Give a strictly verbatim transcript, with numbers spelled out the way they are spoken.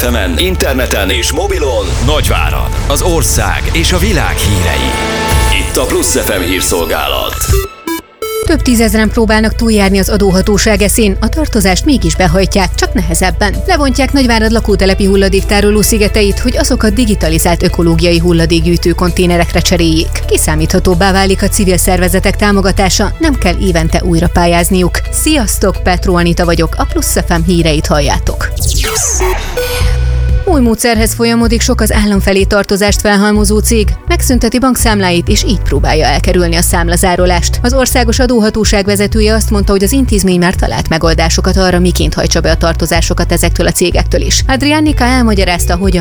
ef emen, interneten és mobilon Nagyvárad, az ország és a világ hírei. Itt a Plusz ef em hírszolgálat. Több tízezren próbálnak túljárni az adóhatóság eszén, a tartozást mégis behajtják, csak nehezebben. Levontják Nagyvárad lakótelepi hulladéktároló szigeteit, hogy azokat digitalizált ökológiai hulladékgyűjtő konténerekre cseréljék. Kiszámíthatóbbá válik a civil szervezetek támogatása, nem kell évente újra pályázniuk. Sziasztok, Petró Anita vagyok, a Plusz ef em híreit halljátok. Új módszerhez folyamodik sok az állam felé tartozást felhalmozó cég, megszünteti bankszámláit és így próbálja elkerülni a számlazárolást. Az országos adóhatóság vezetője azt mondta, hogy az intézmény már talált megoldásokat arra, miként hajtsa be a tartozásokat ezektől a cégektől is. Adrián Nika elmagyarázta, hogyan